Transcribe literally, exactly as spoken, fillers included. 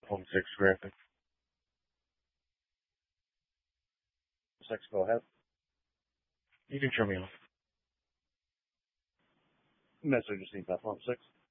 Home six graphic. Six, go ahead. You can turn me off. Message received by phone six.